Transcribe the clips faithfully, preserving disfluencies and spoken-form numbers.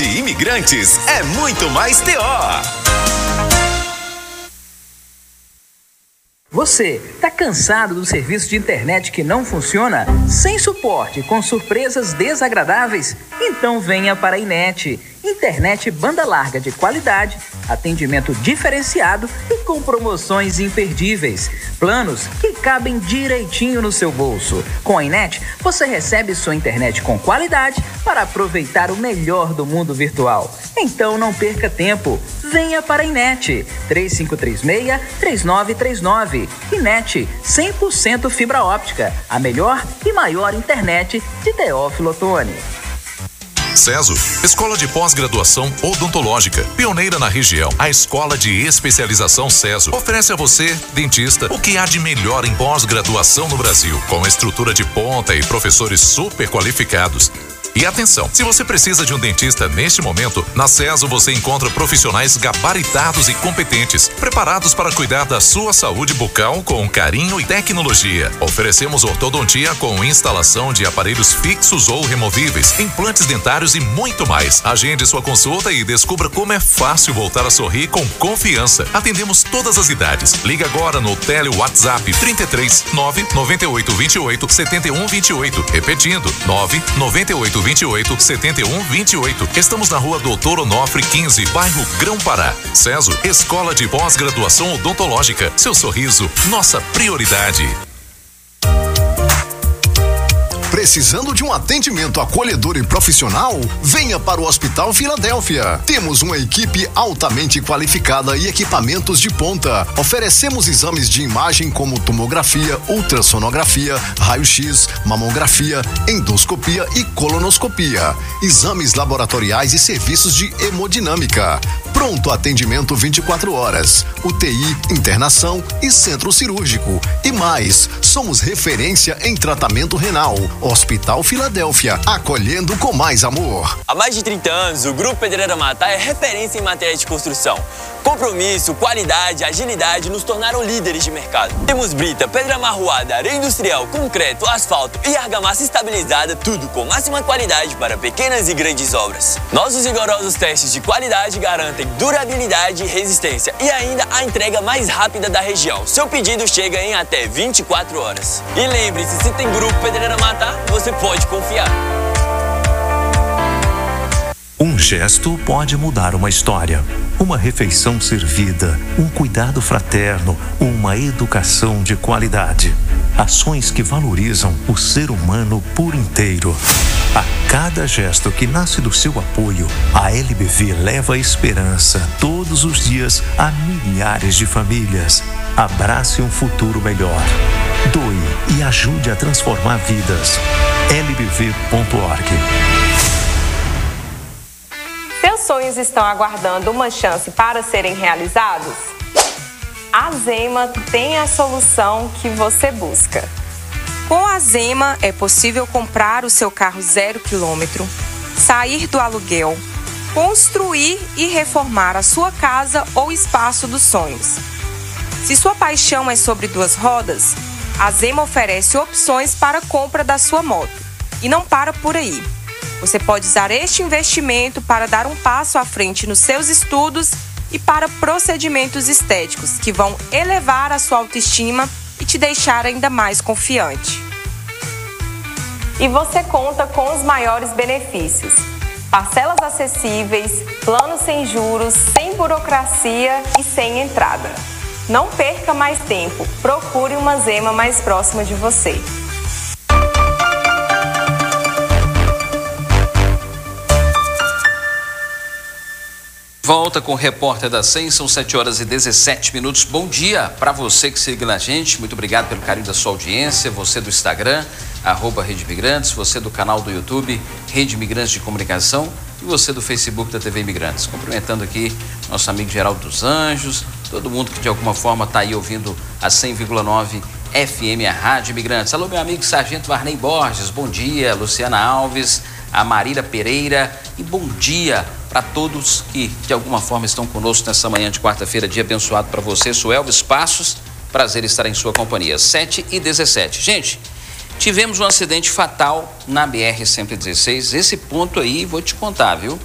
Rede Imigrantes é muito mais T O. Você está cansado do serviço de internet que não funciona? Sem suporte, com surpresas desagradáveis? Então venha para a Inet. Internet banda larga de qualidade, atendimento diferenciado e com promoções imperdíveis. Planos que cabem direitinho no seu bolso. Com a Inet, você recebe sua internet com qualidade para aproveitar o melhor do mundo virtual. Então não perca tempo. Venha para a Inet. três cinco três seis, três nove três nove. Inet, cem por cento fibra óptica. A melhor e maior internet de Teófilo Otoni. Ceso, Escola de Pós-Graduação Odontológica, pioneira na região. A Escola de Especialização Ceso oferece a você, dentista, o que há de melhor em pós-graduação no Brasil, com estrutura de ponta e professores super qualificados. E atenção, se você precisa de um dentista neste momento, na Ceso você encontra profissionais gabaritados e competentes, preparados para cuidar da sua saúde bucal com carinho e tecnologia. Oferecemos ortodontia com instalação de aparelhos fixos ou removíveis, implantes dentários e muito mais. Agende sua consulta e descubra como é fácil voltar a sorrir com confiança. Atendemos todas as idades. Liga agora no Tele WhatsApp trinta e três, nove nove oito dois oito, sete um dois oito. Repetindo, nove nove oito vinte e oito, setenta e um vinte e oito. Estamos na rua Doutor Onofre quinze, bairro Grão-Pará. Ceso, Escola de Pós-Graduação Odontológica. Seu sorriso, nossa prioridade. Precisando de um atendimento acolhedor e profissional? Venha para o Hospital Filadélfia. Temos uma equipe altamente qualificada e equipamentos de ponta. Oferecemos exames de imagem como tomografia, ultrassonografia, raio-x, mamografia, endoscopia e colonoscopia. Exames laboratoriais e serviços de hemodinâmica. Pronto atendimento vinte e quatro horas. U T I, internação e centro cirúrgico. E mais, somos referência em tratamento renal. Hospital Filadélfia, acolhendo com mais amor. Há mais de trinta anos, o Grupo Pedreira Matá é referência em matéria de construção. Compromisso, qualidade, agilidade nos tornaram líderes de mercado. Temos brita, pedra amarroada, areia industrial, concreto, asfalto e argamassa estabilizada, tudo com máxima qualidade para pequenas e grandes obras. Nossos rigorosos testes de qualidade garantem durabilidade e resistência e ainda a entrega mais rápida da região. Seu pedido chega em até vinte e quatro horas. E lembre-se, se tem Grupo Pedreira Matá, você pode confiar. Um gesto pode mudar uma história. Uma refeição servida, um cuidado fraterno, uma educação de qualidade. Ações que valorizam o ser humano por inteiro. A cada gesto que nasce do seu apoio, a L B V leva esperança todos os dias a milhares de famílias. Abrace um futuro melhor. Doe e ajude a transformar vidas. L B V ponto org. Seus sonhos estão aguardando uma chance para serem realizados? A Zema tem a solução que você busca. Com a Zema é possível comprar o seu carro zero quilômetro, sair do aluguel, construir e reformar a sua casa ou espaço dos sonhos. Se sua paixão é sobre duas rodas, a Zema oferece opções para a compra da sua moto. E não para por aí. Você pode usar este investimento para dar um passo à frente nos seus estudos e para procedimentos estéticos que vão elevar a sua autoestima e te deixar ainda mais confiante. E você conta com os maiores benefícios. Parcelas acessíveis, planos sem juros, sem burocracia e sem entrada. Não perca mais tempo. Procure uma Zema mais próxima de você. Volta com o repórter da cem, são sete horas e dezessete minutos. Bom dia para você que segue na gente, muito obrigado pelo carinho da sua audiência, você do Instagram, arroba Rede Imigrantes, você do canal do YouTube, Rede Imigrantes de Comunicação e você do Facebook da T V Imigrantes. Cumprimentando aqui nosso amigo Geraldo dos Anjos, todo mundo que de alguma forma está aí ouvindo a cem vírgula nove F M, a Rádio Imigrantes. Alô, meu amigo Sargento Varney Borges, bom dia, Luciana Alves, a Marília Pereira e bom dia para todos que de alguma forma estão conosco nessa manhã de quarta-feira, dia abençoado para você. Sou Elvis Passos, prazer estar em sua companhia. sete e dezessete. Gente, tivemos um acidente fatal na B R cento e dezesseis. Esse ponto aí, vou te contar, viu?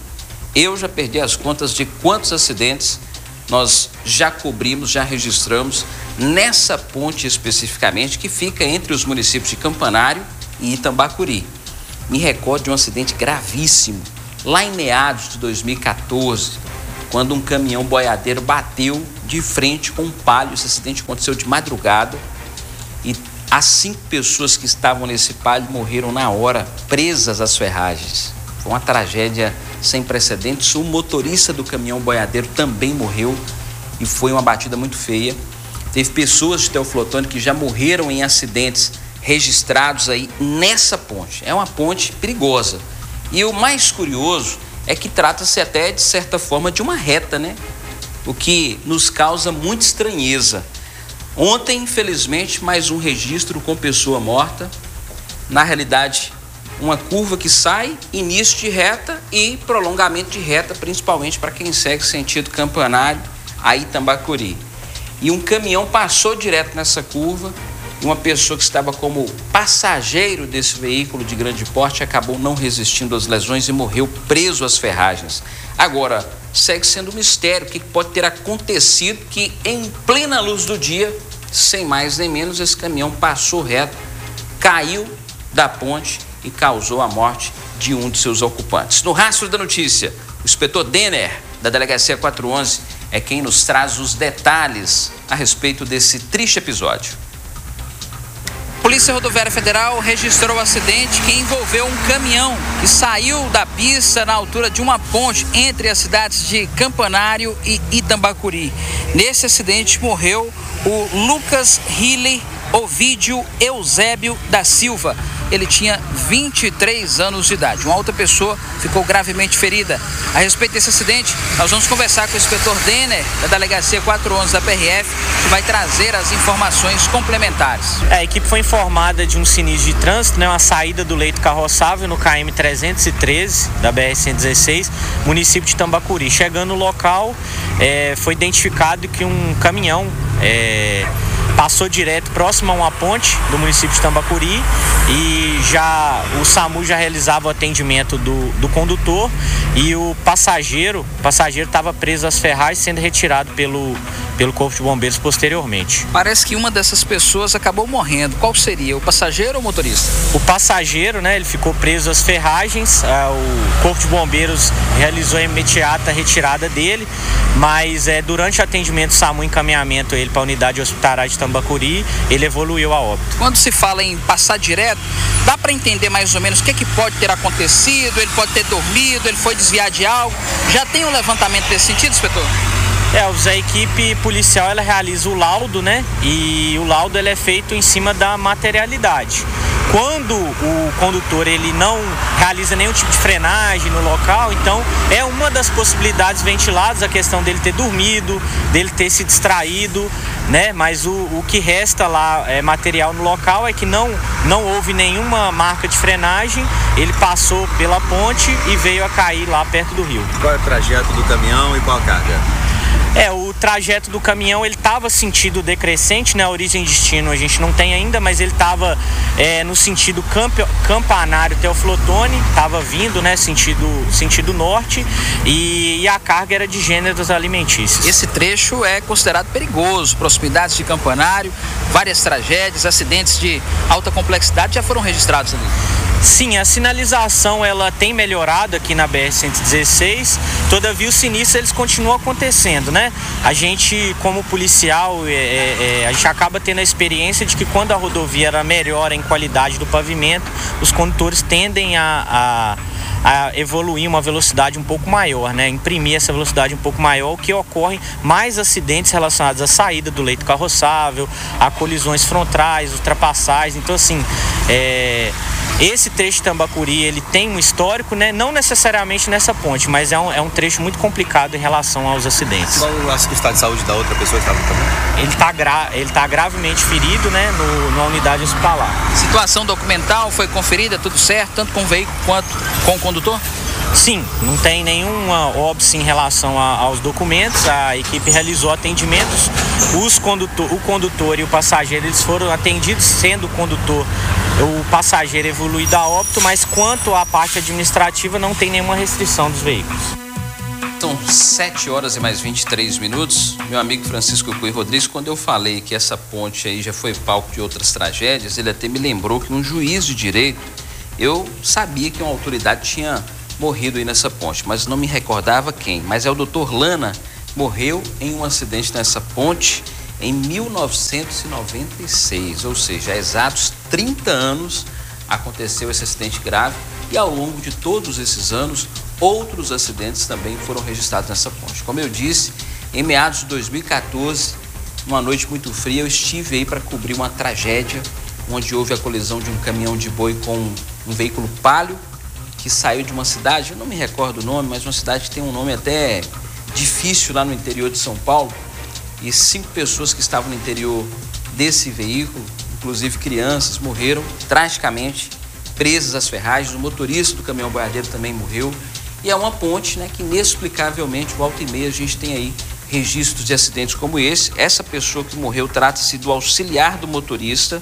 Eu já perdi as contas de quantos acidentes nós já cobrimos, já registramos nessa ponte especificamente, que fica entre os municípios de Campanário e Itambacuri. Me recordo de um acidente gravíssimo, lá em meados de dois mil e quatorze, quando um caminhão boiadeiro bateu de frente com um Palio. Esse acidente aconteceu de madrugada e as cinco pessoas que estavam nesse Palio morreram na hora, presas às ferragens. Foi uma tragédia sem precedentes. O motorista do caminhão boiadeiro também morreu e foi uma batida muito feia. Teve pessoas de Teoflotone que já morreram em acidentes registrados aí nessa ponte. É uma ponte perigosa. E o mais curioso é que trata-se até, de certa forma, de uma reta, né? O que nos causa muita estranheza. Ontem, infelizmente, mais um registro com pessoa morta. Na realidade, uma curva que sai, início de reta e prolongamento de reta, principalmente para quem segue sentido Campanário a Itambacuri. E um caminhão passou direto nessa curva. Uma pessoa que estava como passageiro desse veículo de grande porte acabou não resistindo às lesões e morreu preso às ferragens. Agora, segue sendo um mistério o que pode ter acontecido, que em plena luz do dia, sem mais nem menos, esse caminhão passou reto, caiu da ponte e causou a morte de um de seus ocupantes. No rastro da notícia, o inspetor Denner, da Delegacia quatrocentos e onze, é quem nos traz os detalhes a respeito desse triste episódio. Polícia Rodoviária Federal registrou o acidente que envolveu um caminhão que saiu da pista na altura de uma ponte entre as cidades de Campanário e Itambacuri. Nesse acidente morreu o Lucas Hille Ovídio Eusébio da Silva. Ele tinha vinte e três anos de idade. Uma outra pessoa ficou gravemente ferida. A respeito desse acidente, nós vamos conversar com o inspetor Denner, da Delegacia quatrocentos e onze da P R F, que vai trazer as informações complementares. A equipe foi informada de um sinistro de trânsito, né, uma saída do leito carroçável no K M trezentos e treze da B R cento e dezesseis, município de Itambacuri. Chegando no local, é, foi identificado que um caminhão é, passou direto próximo a uma ponte do município de Itambacuri e já o SAMU já realizava o atendimento do, do condutor e o passageiro o passageiro estava preso às ferragens, sendo retirado pelo, pelo Corpo de Bombeiros posteriormente. Parece que uma dessas pessoas acabou morrendo. Qual seria? O passageiro ou o motorista? O passageiro, né, ele ficou preso às ferragens. Ah, o Corpo de Bombeiros realizou a imediata retirada dele, mas é, durante o atendimento do SAMU, encaminhamento ele para a unidade hospitalar de Itambacuri, ele evoluiu a óbito. Quando se fala em passar direto, dá para entender mais ou menos o que, é que pode ter acontecido? Ele pode ter dormido, ele foi desviar de algo? Já tem um levantamento desse sentido, inspetor? É, a equipe policial ela realiza o laudo, né? E o laudo ele é feito em cima da materialidade. Quando o condutor ele não realiza nenhum tipo de frenagem no local, então é uma das possibilidades ventiladas a questão dele ter dormido, dele ter se distraído, né? Mas o, o que resta lá é material no local é que não, não houve nenhuma marca de frenagem, ele passou pela ponte e veio a cair lá perto do rio. Qual é o trajeto do caminhão e qual a carga? É, o trajeto do caminhão, ele estava sentido decrescente, né? A origem e destino a gente não tem ainda, mas ele estava é, no sentido camp, Campanário Teoflotone, estava vindo, né? Sentido, sentido norte, e, e a carga era de gêneros alimentícios. Esse trecho é considerado perigoso, proximidades de Campanário, várias tragédias, acidentes de alta complexidade já foram registrados ali. Sim, a sinalização ela tem melhorado aqui na B R cento e dezesseis, todavia os sinistros eles continuam acontecendo, né? A gente, como policial, é, é, a gente acaba tendo a experiência de que quando a rodovia era melhor em qualidade do pavimento, os condutores tendem a, a, a evoluir uma velocidade um pouco maior, né? Imprimir essa velocidade um pouco maior, o que ocorre mais acidentes relacionados à saída do leito carroçável, a colisões frontais, ultrapassagens. Então, assim, é... esse trecho de Itambacuri, ele tem um histórico, né? Não necessariamente nessa ponte, mas é um, é um trecho muito complicado em relação aos acidentes. Qual o estado de saúde da outra pessoa que estava no caminho? Ele está gra ele tá gravemente ferido, né? No, numa unidade hospitalar. Situação documental foi conferida, tudo certo, tanto com o veículo quanto com o condutor? Sim, não tem nenhuma óbice em relação a, aos documentos. A equipe realizou atendimentos. Os condutor, o condutor e o passageiro eles foram atendidos, sendo o condutor, o passageiro evoluído a óbito, mas quanto à parte administrativa não tem nenhuma restrição dos veículos. sete horas e mais vinte e três minutos. Meu amigo Francisco Cui Rodrigues, quando eu falei que essa ponte aí já foi palco de outras tragédias, ele até me lembrou que um juiz de direito, eu sabia que uma autoridade tinha morrido aí nessa ponte, mas não me recordava quem. Mas é o doutor Lana, morreu em um acidente nessa ponte em mil novecentos e noventa e seis, ou seja, há exatos trinta anos aconteceu esse acidente grave e ao longo de todos esses anos outros acidentes também foram registrados nessa ponte. Como eu disse, em meados de dois mil e quatorze, numa noite muito fria, eu estive aí para cobrir uma tragédia onde houve a colisão de um caminhão de boi com um veículo Palio que saiu de uma cidade, eu não me recordo o nome, mas uma cidade que tem um nome até difícil lá no interior de São Paulo, e cinco pessoas que estavam no interior desse veículo, inclusive crianças, morreram tragicamente presas às ferragens. O motorista do caminhão boiadeiro também morreu. E é uma ponte, né, que inexplicavelmente, volta e meia, a gente tem aí registros de acidentes como esse. Essa pessoa que morreu trata-se do auxiliar do motorista,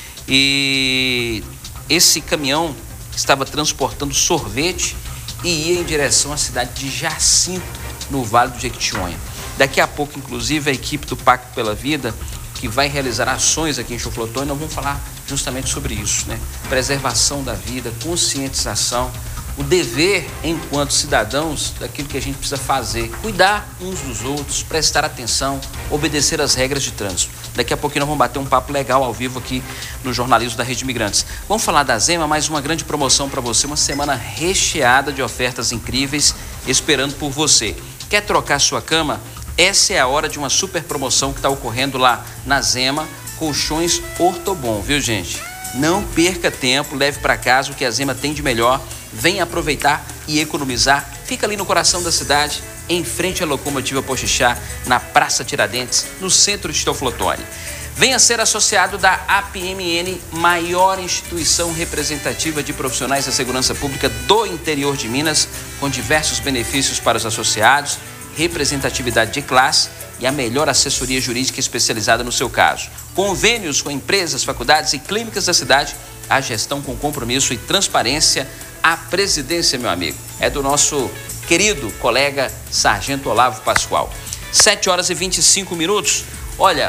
e esse caminhão estava transportando sorvete e ia em direção à cidade de Jacinto, no Vale do Jequitinhonha. Daqui a pouco, inclusive, a equipe do Pacto pela Vida, que vai realizar ações aqui em Choflotone, nós vamos falar justamente sobre isso, né? Preservação da vida, conscientização, o dever enquanto cidadãos daquilo que a gente precisa fazer, cuidar uns dos outros, prestar atenção, obedecer às regras de trânsito. Daqui a pouquinho nós vamos bater um papo legal ao vivo aqui no jornalismo da Rede Imigrantes. Vamos falar da Zema, mais uma grande promoção para você, uma semana recheada de ofertas incríveis esperando por você. Quer trocar sua cama? Essa é a hora de uma super promoção que está ocorrendo lá na Zema, colchões Ortobon, viu gente? Não perca tempo, leve para casa o que a Zema tem de melhor, venha aproveitar e economizar. Fica ali no coração da cidade, em frente à locomotiva Poxixá, na Praça Tiradentes, no centro de Teoflotone. Venha ser associado da A P M N, maior instituição representativa de profissionais da segurança pública do interior de Minas, com diversos benefícios para os associados, representatividade de classe e a melhor assessoria jurídica especializada no seu caso. Convênios com empresas, faculdades e clínicas da cidade, a gestão com compromisso e transparência. A presidência, meu amigo, é do nosso querido colega Sargento Olavo Pascoal. sete horas e vinte e cinco minutos. Olha,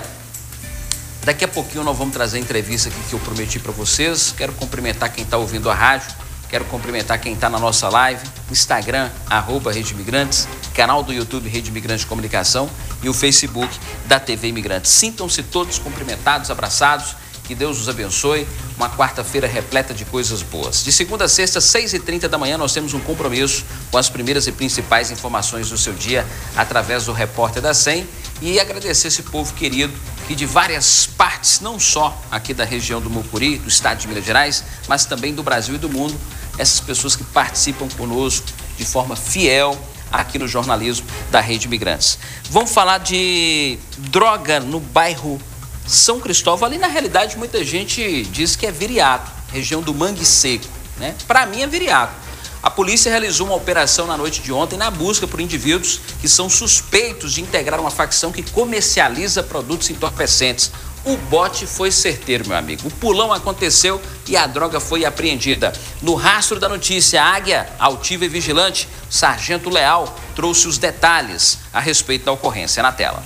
daqui a pouquinho nós vamos trazer a entrevista aqui que eu prometi para vocês. Quero cumprimentar quem está ouvindo a rádio. Quero cumprimentar quem está na nossa live, Instagram, arroba Rede Imigrantes, canal do YouTube Rede Imigrantes de Comunicação e o Facebook da T V Imigrantes. Sintam-se todos cumprimentados, abraçados, que Deus os abençoe. Uma quarta-feira repleta de coisas boas. De segunda a sexta, seis e trinta da manhã, nós temos um compromisso com as primeiras e principais informações do seu dia através do Repórter da S E M, e agradecer esse povo querido que de várias partes, não só aqui da região do Mucuri, do estado de Minas Gerais, mas também do Brasil e do mundo, essas pessoas que participam conosco de forma fiel aqui no jornalismo da Rede Imigrantes. Vamos falar de droga no bairro São Cristóvão. Ali, na realidade, muita gente diz que é Viriato, região do Mangue Seco, né? Para mim é Viriato. A polícia realizou uma operação na noite de ontem na busca por indivíduos que são suspeitos de integrar uma facção que comercializa produtos entorpecentes. O bote foi certeiro, meu amigo. O pulão aconteceu e a droga foi apreendida. No rastro da notícia, a Águia, altiva e vigilante, Sargento Leal trouxe os detalhes a respeito da ocorrência. Na tela.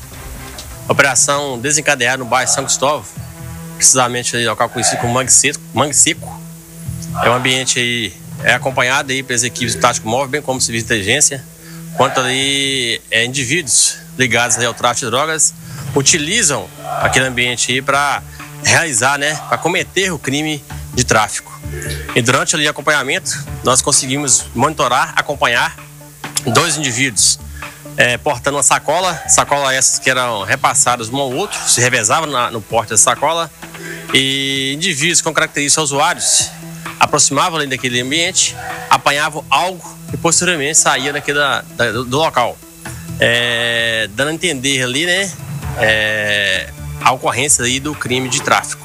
Operação desencadeada no bairro São Cristóvão, precisamente ali, local conhecido como Mangue Seco. Mangue Seco. É um ambiente aí, é acompanhado aí pelas equipes do Tático Móvel, bem como serviço de inteligência, quanto ali é, indivíduos ligados aí ao tráfico de drogas utilizam aquele ambiente aí para realizar, né, para cometer o crime de tráfico. E durante ali o acompanhamento, nós conseguimos monitorar, acompanhar dois indivíduos é, portando uma sacola, sacola essas que eram repassadas um ao outro, se revezavam na, no porte dessa sacola, e indivíduos com características usuários aproximavam ali daquele ambiente, apanhavam algo e posteriormente saíam daquele, da, da, do, do local. É, dando a entender ali, né, é, a ocorrência aí do crime de tráfico.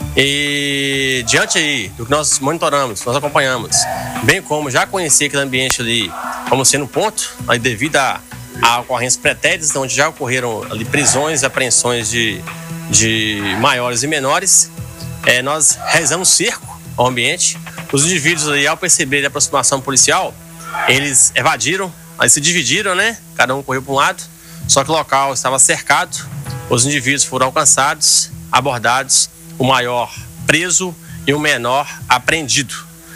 E diante aí do que nós monitoramos, nós acompanhamos, bem como já conhecer aquele ambiente ali como sendo um ponto, aí devido a, a ocorrências pretéritas, onde já ocorreram ali prisões e apreensões de, de maiores e menores, é, nós realizamos cerco ao ambiente. Os indivíduos ali, ao perceber a aproximação policial, eles evadiram, aí se dividiram, né? Cada um correu para um lado, só que o local estava cercado, os indivíduos foram alcançados, abordados, o maior preso e o menor apreendido.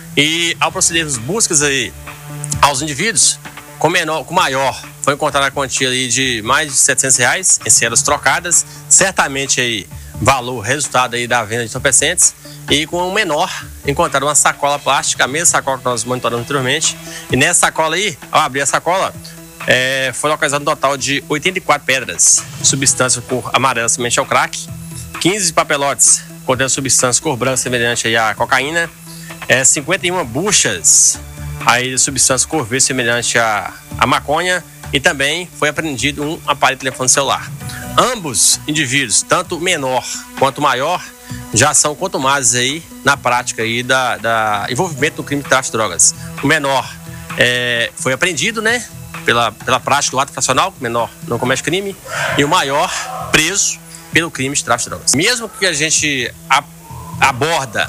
E ao procedermos buscas aí aos indivíduos, com menor, com maior, foi encontrada a quantia aí de mais de setecentos reais em cédulas trocadas, certamente aí valor resultado aí da venda de entorpecentes, e com o menor encontraram uma sacola plástica, a mesma sacola que nós monitoramos anteriormente, e nessa sacola aí, ao abrir a sacola, é, foi localizado um total de oitenta e quatro pedras, substância cor amarela semelhante ao crack, quinze papelotes contendo substância cor branca semelhante aí à cocaína, é, cinquenta e uma buchas aí de substância cor verde semelhante à, à maconha, e também foi apreendido um aparelho de telefone celular. Ambos indivíduos, tanto o menor quanto o maior, já são contumados aí na prática aí da, da envolvimento no crime de tráfico de drogas. O menor é, foi apreendido, né, pela, pela prática do ato infracional, o menor não comete crime, e o maior preso pelo crime de tráfico de drogas. Mesmo que a gente a, aborda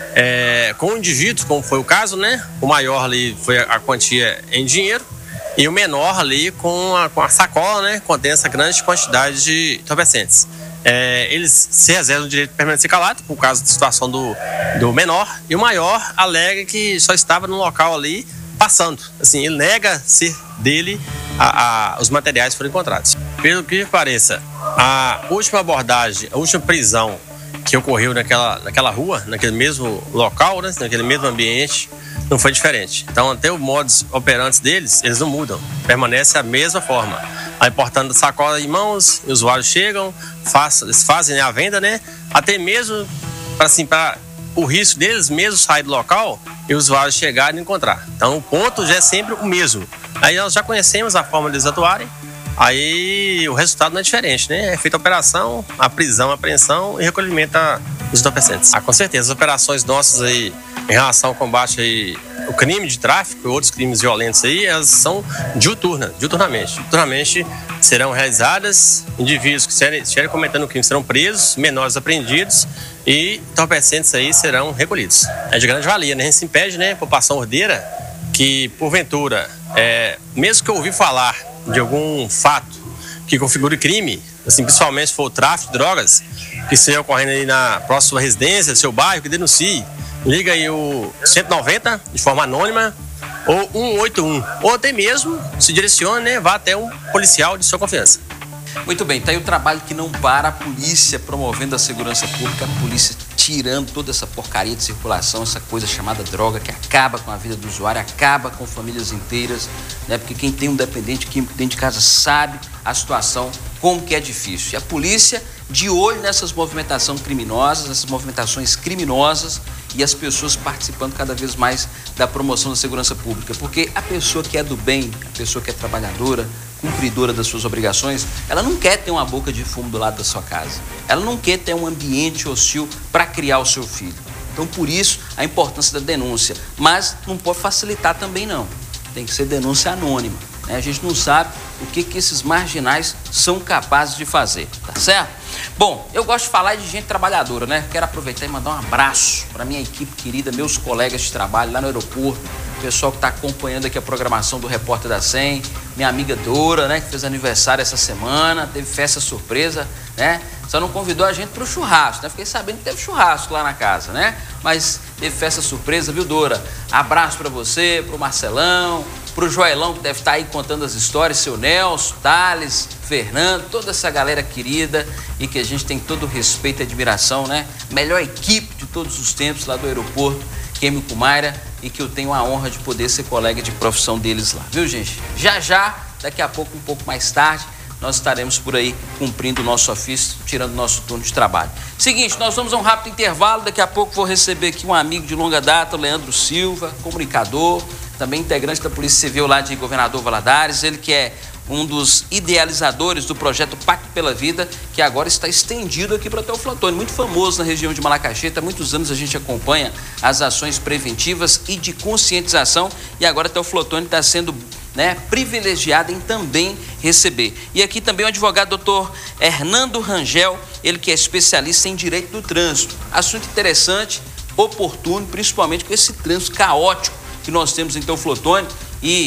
é, com o indivíduo, como foi o caso, né, o maior ali foi a, a quantia em dinheiro, e o menor ali com a, com a sacola, né, contém essa grande quantidade de entorpecentes. É, eles se reservam o direito de permanecer calado, por causa da situação do, do menor, e o maior alega que só estava no local ali passando. Assim, ele nega ser dele a, a, os materiais foram encontrados. Pelo que pareça, a última abordagem, a última prisão que ocorreu naquela, naquela rua, naquele mesmo local, né, naquele mesmo ambiente, não foi diferente. Então, até o modus operandi deles, eles não mudam. Permanece a mesma forma. Aí, portando a sacola em mãos, os usuários chegam, faz, eles fazem a venda, né? Até mesmo, assim, para o risco deles mesmo sair do local e os usuários chegarem e encontrar. Então, o ponto já é sempre o mesmo. Aí, nós já conhecemos a forma deles atuarem. Aí, o resultado não é diferente, né? É feita a operação, a prisão, a apreensão e recolhimento dos entorpecentes. Ah, com certeza, as operações nossas aí em relação ao combate aí, o crime de tráfico e outros crimes violentos aí, elas são diuturnas, diuturnamente. Diuturnamente serão realizadas, indivíduos que estiverem cometendo crime serão presos, menores apreendidos e entorpecentes aí serão recolhidos. É de grande valia, né? A gente se impede, né, a população ordeira que, porventura, é, mesmo que eu ouvi falar de algum fato que configure crime, assim, principalmente se for o tráfico de drogas, que esteja ocorrendo aí na próxima residência, do seu bairro, que denuncie, liga aí o cento e noventa de forma anônima ou cento e oitenta e um, ou até mesmo se direcione, né, vá até um policial de sua confiança. Muito bem, tá aí o trabalho que não para, a polícia promovendo a segurança pública, a polícia tirando toda essa porcaria de circulação, essa coisa chamada droga que acaba com a vida do usuário, acaba com famílias inteiras, né? Porque quem tem um dependente químico dentro de casa sabe a situação, como que é difícil. E a polícia de olho nessas movimentações criminosas, nessas movimentações criminosas e as pessoas participando cada vez mais da promoção da segurança pública. Porque a pessoa que é do bem, a pessoa que é trabalhadora, cumpridora das suas obrigações, ela não quer ter uma boca de fumo do lado da sua casa. Ela não quer ter um ambiente hostil para criar o seu filho. Então, por isso, a importância da denúncia. Mas não pode facilitar também, não. Tem que ser denúncia anônima, né? A gente não sabe o que, que esses marginais são capazes de fazer, tá certo? Bom, eu gosto de falar de gente trabalhadora, né? Quero aproveitar e mandar um abraço para minha equipe querida, meus colegas de trabalho lá no aeroporto, o pessoal que está acompanhando aqui a programação do Repórter da cem, minha amiga Dora, né, que fez aniversário essa semana, teve festa surpresa, né? Só não convidou a gente para o churrasco, né? Fiquei sabendo que teve churrasco lá na casa, né? Mas teve festa surpresa, viu, Dora? Abraço para você, para o Marcelão, para o Joelão, que deve estar aí contando as histórias, seu Nelson, Thales, Fernando, toda essa galera querida e que a gente tem todo o respeito e admiração, né? Melhor equipe de todos os tempos lá do aeroporto, Kêmio Kumaira, e que eu tenho a honra de poder ser colega de profissão deles lá, viu, gente? Já já, daqui a pouco, um pouco mais tarde, nós estaremos por aí cumprindo o nosso ofício, tirando o nosso turno de trabalho. Seguinte, nós vamos a um rápido intervalo, daqui a pouco vou receber aqui um amigo de longa data, Leandro Silva, comunicador, também integrante da Polícia Civil lá de Governador Valadares, ele que é um dos idealizadores do projeto Pacto pela Vida, que agora está estendido aqui para Teoflotone, muito famoso na região de Malacaxeta. Há muitos anos a gente acompanha as ações preventivas e de conscientização, e agora Teoflotone está sendo, né, privilegiado em também receber. E aqui também o advogado doutor Hernando Rangel, ele que é especialista em direito do trânsito. Assunto interessante, oportuno, principalmente com esse trânsito caótico que nós temos em Teoflotone, e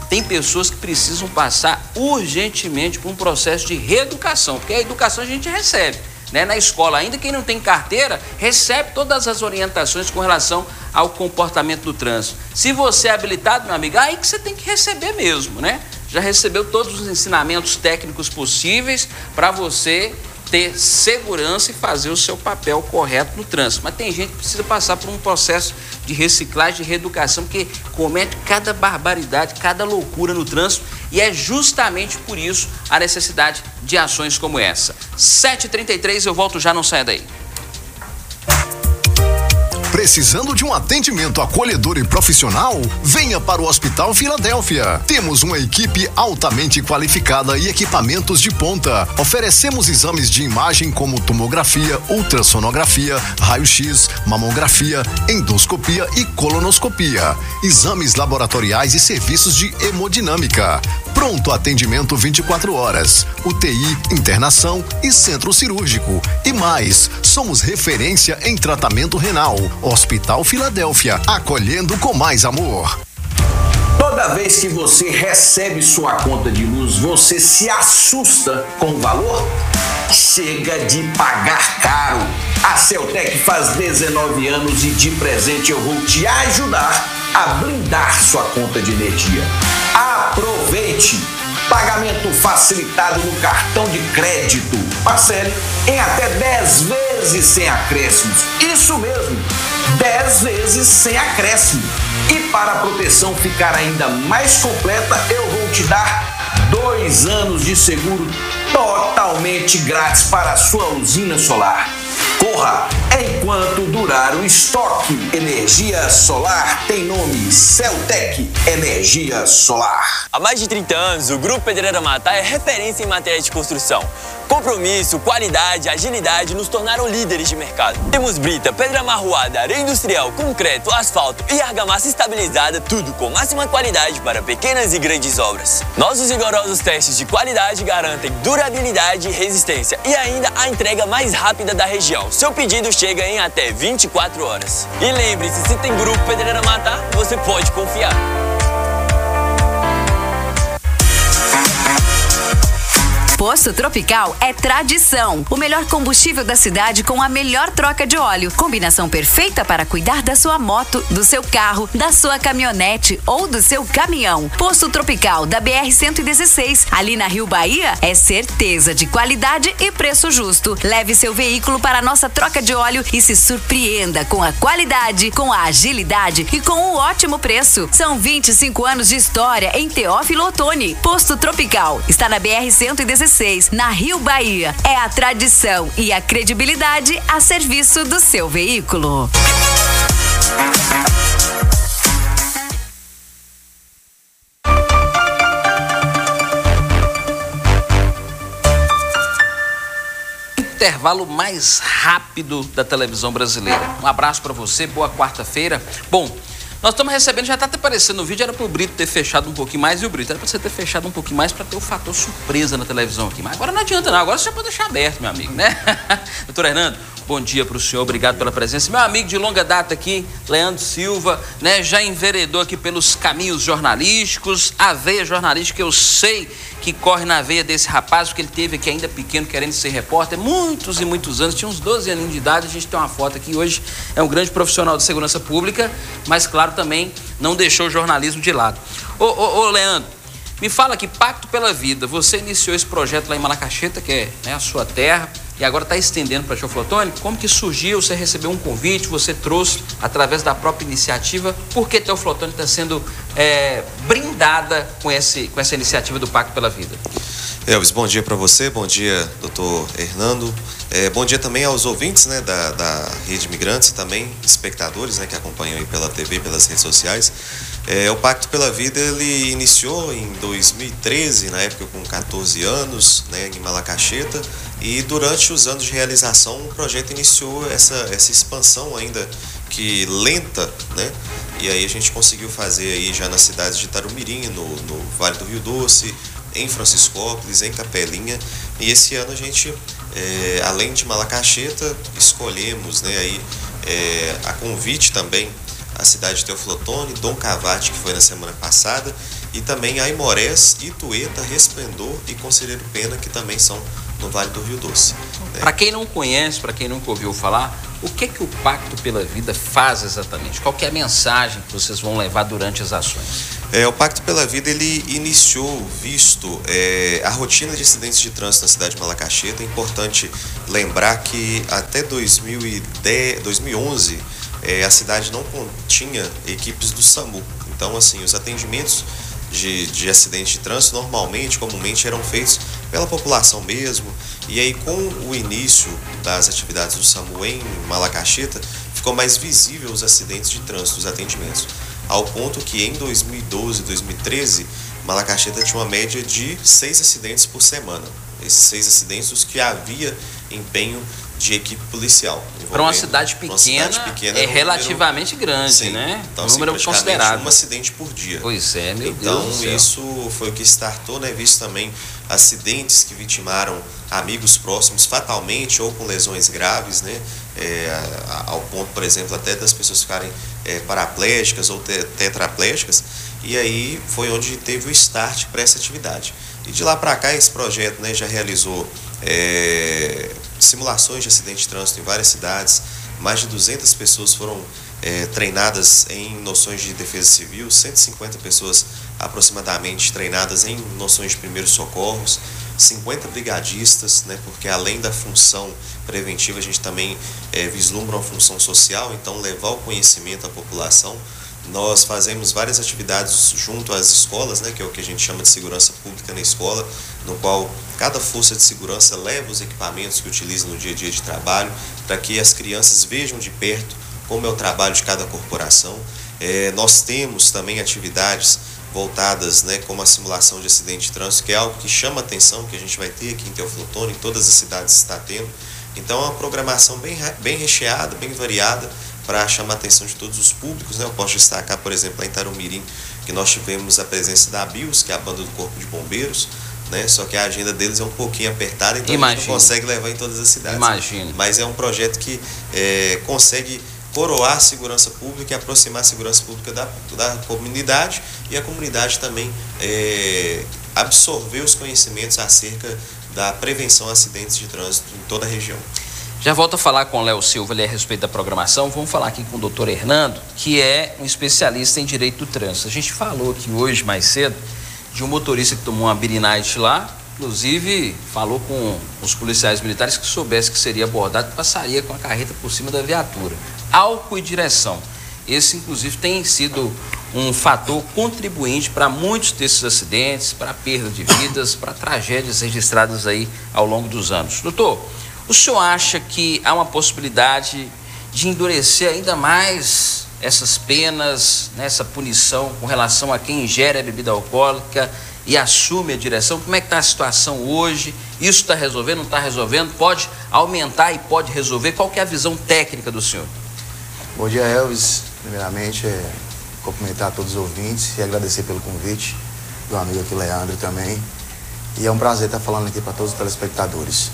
tem pessoas que precisam passar urgentemente por um processo de reeducação, porque a educação a gente recebe, né? Na escola, ainda quem não tem carteira, recebe todas as orientações com relação ao comportamento do trânsito. Se você é habilitado, meu amigo, aí que você tem que receber mesmo, né? Já recebeu todos os ensinamentos técnicos possíveis para você ter segurança e fazer o seu papel correto no trânsito. Mas tem gente que precisa passar por um processo de reciclagem, de reeducação, porque comete cada barbaridade, cada loucura no trânsito, e é justamente por isso a necessidade de ações como essa. sete e trinta e três, eu volto já, não saia daí. Precisando de um atendimento acolhedor e profissional? Venha para o Hospital Filadélfia. Temos uma equipe altamente qualificada e equipamentos de ponta. Oferecemos exames de imagem como tomografia, ultrassonografia, raio-x, mamografia, endoscopia e colonoscopia. Exames laboratoriais e serviços de hemodinâmica. Pronto atendimento vinte e quatro horas. U T I, internação e centro cirúrgico. E mais, somos referência em tratamento renal. Hospital Filadélfia, acolhendo com mais amor. Toda vez que você recebe sua conta de luz, você se assusta com o valor? Chega de pagar caro. A Celtec faz dezenove anos e de presente eu vou te ajudar a blindar sua conta de energia. Aproveite! Pagamento facilitado no cartão de crédito. Parcele em até dez vezes sem acréscimos. Isso mesmo, dez vezes sem acréscimo. E para a proteção ficar ainda mais completa, eu vou te dar dois anos de seguro totalmente grátis para a sua usina solar. Corra enquanto durar o estoque. Energia solar tem nome: Celtec Energia Solar. Há mais de trinta anos, o Grupo Pedreira Matar é referência em matéria de construção. Compromisso, qualidade, agilidade nos tornaram líderes de mercado. Temos brita, pedra amarroada, areia industrial, concreto, asfalto e argamassa estabilizada, tudo com máxima qualidade para pequenas e grandes obras. Nossos rigorosos testes de qualidade garantem durabilidade e resistência e ainda a entrega mais rápida da região. Seu pedido chega em até vinte e quatro horas. E lembre-se, se tem Grupo Pedreira Matar, você pode confiar. Posto Tropical é tradição. O melhor combustível da cidade com a melhor troca de óleo. Combinação perfeita para cuidar da sua moto, do seu carro, da sua caminhonete ou do seu caminhão. Posto Tropical da B R cento e dezesseis, ali na Rio Bahia, é certeza de qualidade e preço justo. Leve seu veículo para a nossa troca de óleo e se surpreenda com a qualidade, com a agilidade e com o ótimo preço. São vinte e cinco anos de história em Teófilo Otoni. Posto Tropical está na B R cento e dezesseis, na Rio Bahia. É a tradição e a credibilidade a serviço do seu veículo. Intervalo mais rápido da televisão brasileira. Um abraço para você, boa quarta-feira. Bom, nós estamos recebendo, já está até aparecendo no vídeo, era para o Brito ter fechado um pouquinho mais, e o Brito, era para você ter fechado um pouquinho mais para ter o fator surpresa na televisão aqui. Mas agora não adianta não, agora você já pode deixar aberto, meu amigo, né? Doutor Hernando, bom dia para o senhor, obrigado pela presença. Meu amigo de longa data aqui, Leandro Silva, né? Já enveredou aqui pelos caminhos jornalísticos, a veia jornalística, eu sei que corre na veia desse rapaz, porque ele teve aqui ainda pequeno, querendo ser repórter, muitos e muitos anos, tinha uns doze aninhos de idade, a gente tem uma foto aqui, hoje é um grande profissional de segurança pública, mas claro, também não deixou o jornalismo de lado. Ô, ô, ô Leandro, me fala aqui, Pacto pela Vida, você iniciou esse projeto lá em Malacacheta, que é, né, a sua terra, e agora está estendendo para Teoflotone. Como que surgiu? Você recebeu um convite, você trouxe através da própria iniciativa. Por que Teoflotone está sendo é, brindada com, esse, com essa iniciativa do Pacto pela Vida? Elvis, bom dia para você, bom dia, doutor Hernando. É, bom dia também aos ouvintes, né, da, da Rede Migrantes, também espectadores, né, que acompanham aí pela T V, pelas redes sociais. É, o Pacto pela Vida, ele iniciou em dois mil e treze, na época com quatorze anos, né, em Malacacheta, e durante os anos de realização o projeto iniciou essa, essa expansão ainda que lenta, né, e aí a gente conseguiu fazer aí já nas cidades de Tarumirim, no, no Vale do Rio Doce, em Franciscópolis, em Capelinha, e esse ano a gente, é, além de Malacacheta, escolhemos, né, aí, é, a convite também a cidade de Teoflotone, Dom Cavate, que foi na semana passada, e também Aimorés, Itueta, Resplendor e Conselheiro Pena, que também são no Vale do Rio Doce. Né? Para quem não conhece, para quem nunca ouviu falar, o que que o Pacto pela Vida faz exatamente? Qual que é a mensagem que vocês vão levar durante as ações? É, o Pacto pela Vida, ele iniciou, visto é, a rotina de acidentes de trânsito na cidade de Malacacheta. É importante lembrar que até dois mil e dez, dois mil e onze é, a cidade não continha equipes do SAMU. Então, assim, os atendimentos de, de acidentes de trânsito normalmente, comumente, eram feitos pela população mesmo. E aí, com o início das atividades do SAMU em Malacacheta, ficou mais visível os acidentes de trânsito, os atendimentos. Ao ponto que em dois mil e doze, dois mil e treze, Malacacheta tinha uma média de seis acidentes por semana. Esses seis acidentes, os que havia empenho de equipe policial. Para uma cidade pequena, uma cidade pequena é relativamente número, grande, sim, né? Então, um número assim, considerável. Um acidente por dia. Pois é, meu então, Deus do céu. Isso foi o que startou, né? Visto também acidentes que vitimaram amigos próximos fatalmente ou com lesões graves, né? É, ao ponto, por exemplo, até das pessoas ficarem é, paraplégicas ou te, tetraplégicas. E aí foi onde teve o start para essa atividade. E de lá para cá, esse projeto, né, já realizou é, simulações de acidente de trânsito em várias cidades. Mais de duzentas pessoas foram é, treinadas em noções de defesa civil, cento e cinquenta pessoas aproximadamente treinadas em noções de primeiros socorros, cinquenta brigadistas, né, porque além da função preventiva, a gente também é, vislumbra uma função social, então levar o conhecimento à população. Nós fazemos várias atividades junto às escolas, né, que é o que a gente chama de segurança pública na escola, no qual cada força de segurança leva os equipamentos que utiliza no dia a dia de trabalho, para que as crianças vejam de perto como é o trabalho de cada corporação. É, nós temos também atividades voltadas, né, como a simulação de acidente de trânsito, que é algo que chama atenção, que a gente vai ter aqui em Teoflotone, em todas as cidades está tendo. Então é uma programação bem, bem recheada, bem variada, para chamar a atenção de todos os públicos, né? Eu posso destacar, por exemplo, lá em Tarumirim, que nós tivemos a presença da BIOS, que é a banda do Corpo de Bombeiros, né? Só que a agenda deles é um pouquinho apertada, então Imagina. a gente não consegue levar em todas as cidades. Imagina. Mas é um projeto que é, consegue coroar a segurança pública e aproximar a segurança pública da, da comunidade, e a comunidade também é, absorver os conhecimentos acerca da prevenção a acidentes de trânsito em toda a região. Já volto a falar com o Léo Silva ali a respeito da programação. Vamos falar aqui com o doutor Hernando, que é um especialista em direito do trânsito. A gente falou aqui hoje, mais cedo, de um motorista que tomou uma Beer Night lá, inclusive falou com os policiais militares que soubesse que seria abordado, passaria com a carreta por cima da viatura. Álcool e direção. Esse, inclusive, tem sido um fator contribuinte para muitos desses acidentes, para a perda de vidas, para tragédias registradas aí ao longo dos anos. Doutor, o senhor acha que há uma possibilidade de endurecer ainda mais essas penas, né, essa punição com relação a quem ingere a bebida alcoólica e assume a direção? Como é que está a situação hoje? Isso está resolvendo, não está resolvendo? Pode aumentar e pode resolver? Qual que é a visão técnica do senhor? Bom dia, Elvis. Primeiramente, é cumprimentar a todos os ouvintes e agradecer pelo convite do amigo aqui, Leandro, também. E é um prazer estar falando aqui para todos os telespectadores.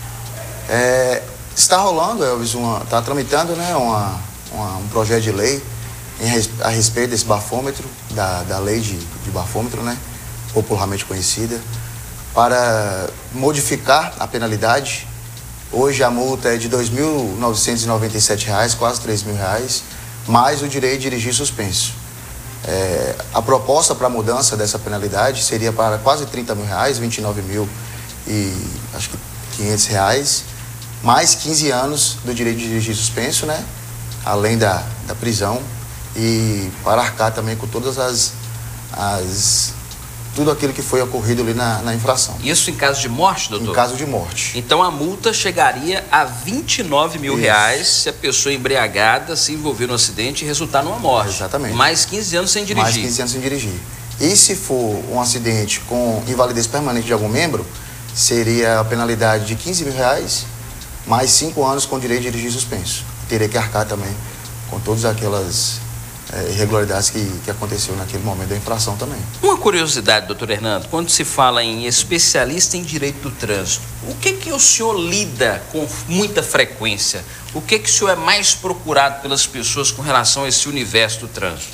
É, está rolando, Elvis, uma, está tramitando, né, uma, uma, um projeto de lei em, a respeito desse bafômetro, da, da lei de, de bafômetro, né, popularmente conhecida, para modificar a penalidade. Hoje a multa é de dois mil novecentos e noventa e sete reais, quase três mil reais, mais o direito de dirigir suspenso. É, a proposta para a mudança dessa penalidade seria para quase trinta mil reais, vinte e nove mil e acho que quinhentos reais, mais quinze anos do direito de dirigir suspenso, né? Além da, da prisão, e para arcar também com todas as, as tudo aquilo que foi ocorrido ali na, na infração. Isso em caso de morte, doutor? Em caso de morte. Então a multa chegaria a vinte e nove mil reais se a pessoa embriagada se envolver no acidente e resultar numa morte. Exatamente. Mais quinze anos sem dirigir. Mais quinze anos sem dirigir. E se for um acidente com invalidez permanente de algum membro, seria a penalidade de quinze mil reais, mais cinco anos com direito de dirigir suspenso. Teria que arcar também com todas aquelas é, irregularidades que, que aconteceu naquele momento da infração também. Uma curiosidade, doutor Hernando, quando se fala em especialista em direito do trânsito, o que que o senhor lida com muita frequência? O que que o senhor é mais procurado pelas pessoas com relação a esse universo do trânsito?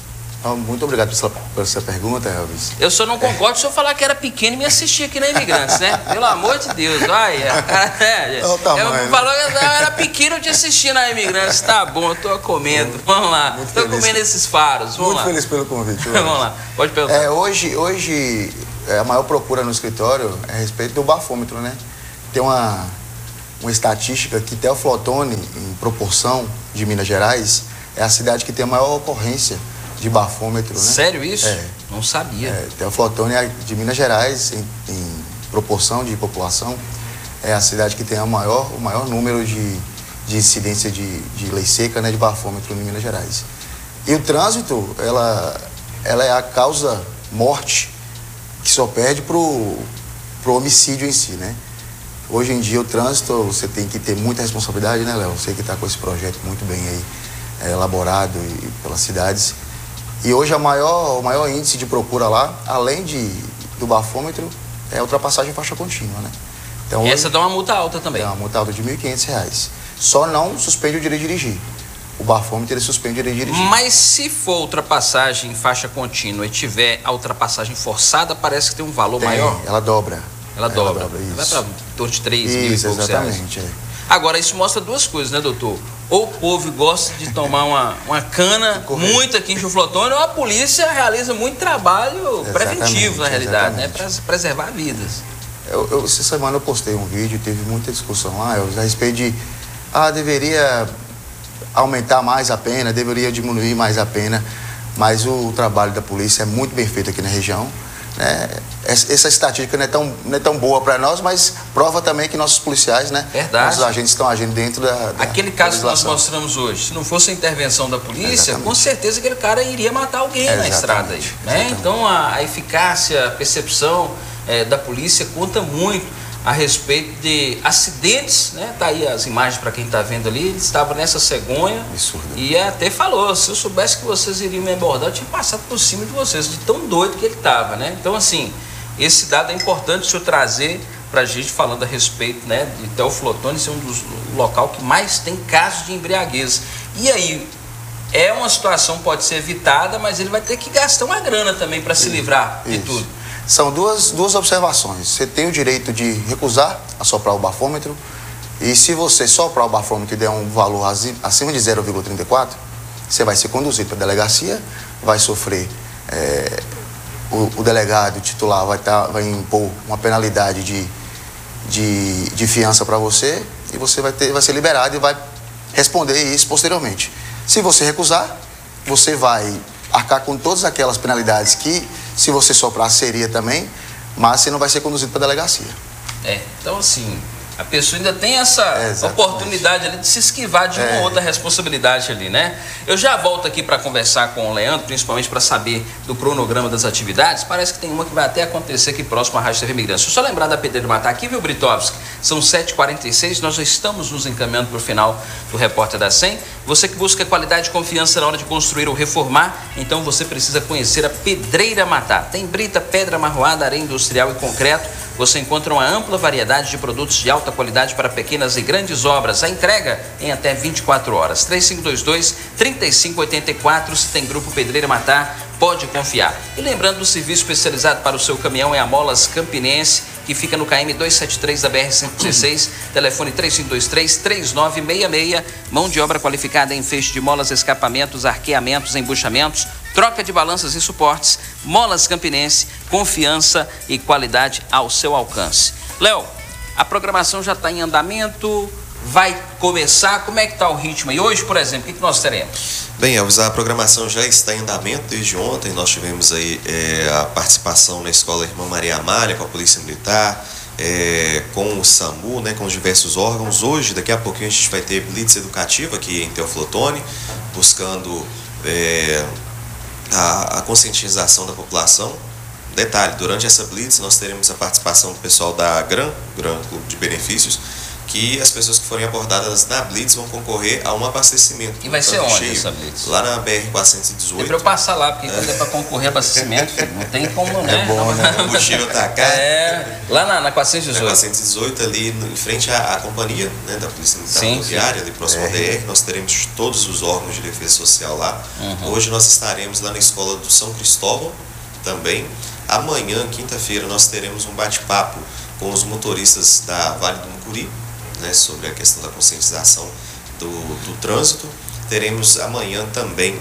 Muito obrigado por essa, por essa pergunta, Elvis. Eu só não concordo se eu falar que era pequeno e me assistia aqui na Imigrantes, né? Pelo amor de Deus, vai. É, é, é, o tamanho, eu falou que eu era pequeno, eu te assistia na Imigrantes. Tá bom, eu tô comendo. Vamos lá. Muito tô feliz. comendo esses faros. Vamos Muito lá. feliz pelo convite. Vamos lá. Pode perguntar. É, hoje, hoje a maior procura no escritório é a respeito do bafômetro, né? Tem uma, uma estatística que Teoflotone, em proporção de Minas Gerais, é a cidade que tem a maior ocorrência de bafômetro, né? Sério isso? É. Não sabia. É, Teoflotone de Minas Gerais, em, em proporção de população, é a cidade que tem a maior, o maior número de, de incidência de, de lei seca, né, de bafômetro em Minas Gerais. E o trânsito, ela, ela é a causa morte que só perde pro, pro homicídio em si, né? Hoje em dia o trânsito, você tem que ter muita responsabilidade, né, Léo? Você que está com esse projeto muito bem aí é, elaborado e, pelas cidades. E hoje a maior, o maior índice de procura lá, além de, do bafômetro, é a ultrapassagem em faixa contínua, né? Então, hoje, essa dá uma multa alta também. Dá uma multa alta de mil e quinhentos reais. Só não suspende o direito de dirigir. O bafômetro, ele suspende o direito de dirigir. Mas se for ultrapassagem em faixa contínua e tiver a ultrapassagem forçada, parece que tem um valor tem, maior. Ela dobra. Ela, ela dobra. dobra Ela vai para torno de três mil e poucos exatamente, reais. É. Agora, isso mostra duas coisas, né, doutor? Ou o povo gosta de tomar uma, uma cana Correto. muito aqui em Chuflotone, ou a polícia realiza muito trabalho Exatamente, preventivo, na realidade, exatamente. né? Para preservar vidas. Eu, eu, essa semana eu postei um vídeo, teve muita discussão lá, eu, a respeito de, ah, deveria aumentar mais a pena, deveria diminuir mais a pena, mas o trabalho da polícia é muito bem feito aqui na região. Né? Essa, essa estatística não é tão, não é tão boa para nós, mas prova também que nossos policiais, né? Verdade. Nossos agentes estão agindo dentro da, da Aquele caso que nós legislação. mostramos hoje, se não fosse a intervenção da polícia, Exatamente. com certeza aquele cara iria matar alguém na estrada aí, né? Então a, a eficácia, a percepção é, da polícia conta muito a respeito de acidentes, né? Tá aí as imagens para quem está vendo ali, ele estava nessa cegonha. Absurdo. E até falou, se eu soubesse que vocês iriam me abordar, eu tinha passado por cima de vocês, de tão doido que ele estava, né? Então assim, esse dado é importante o senhor trazer para a gente, falando a respeito, né, de Teoflotone ser um dos local que mais tem casos de embriaguez. E aí, é uma situação pode ser evitada, mas ele vai ter que gastar uma grana também para se livrar de Isso. tudo. São duas, duas observações. Você tem o direito de recusar a soprar o bafômetro, e se você soprar o bafômetro e der um valor acima de zero vírgula trinta e quatro, você vai ser conduzido para a delegacia, vai sofrer, é, o, o delegado titular vai, tá, vai impor uma penalidade de, de, de fiança para você, e você vai, ter, vai ser liberado e vai responder isso posteriormente. Se você recusar, você vai arcar com todas aquelas penalidades que, se você soprar, seria também, mas você não vai ser conduzido para a delegacia. É, então assim, a pessoa ainda tem essa é, oportunidade ali de se esquivar de uma é. outra responsabilidade ali, né? Eu já volto aqui para conversar com o Leandro, principalmente para saber do cronograma das atividades. Parece que tem uma que vai até acontecer aqui próximo à Rádio T V Imigrante. Deixa eu só lembrar da Pedreira Matar aqui, viu, Britovski? São sete e quarenta e seis, nós já estamos nos encaminhando para o final do Repórter da cem. Você que busca qualidade e confiança na hora de construir ou reformar, então você precisa conhecer a Pedreira Matar. Tem brita, pedra amarroada, areia industrial e concreto. Você encontra uma ampla variedade de produtos de alta qualidade para pequenas e grandes obras. A entrega em até vinte e quatro horas. três cinco dois dois, três cinco oito quatro. Se tem Grupo Pedreira Matar, pode confiar. E lembrando do serviço especializado para o seu caminhão é a Molas Campinense, que fica no K M duzentos e setenta e três da B R cento e dezesseis, telefone três cinco dois três, três nove seis seis, mão de obra qualificada em feixe de molas, escapamentos, arqueamentos, embuchamentos, troca de balanças e suportes. Molas Campinense, confiança e qualidade ao seu alcance. Léo, a programação já está em andamento, vai começar, como é que está o ritmo? E hoje, por exemplo, o que, que nós teremos? Bem, Elvis, a programação já está em andamento desde ontem. Nós tivemos aí é, a participação na Escola Irmã Maria Amália com a Polícia Militar, é, com o SAMU, né, com os diversos órgãos. Hoje, daqui a pouquinho, a gente vai ter blitz educativa aqui em Teoflotone, buscando é, a, a conscientização da população. Detalhe, durante essa blitz nós teremos a participação do pessoal da GRAN, Gran Clube de Benefícios, que que as pessoas que forem abordadas na Blitz vão concorrer a um abastecimento. E vai ser onde cheio, essa Blitz? Lá na B R quatrocentos e dezoito. É para eu passar lá, porque quando é para concorrer a abastecimento, filho, não tem como, né? É bom, né? O combustível tá cá. É, lá na, na quatrocentos e dezoito. Na quatrocentos e dezoito, ali no, em frente à, à companhia, né, da Polícia Militar Rodoviária, ali próximo ao D R, nós teremos todos os órgãos de defesa social lá. Uhum. Hoje nós estaremos lá na escola do São Cristóvão também. Amanhã, quinta-feira, nós teremos um bate-papo com os motoristas da Vale do Mucuri, né, sobre a questão da conscientização do, do trânsito. Teremos amanhã também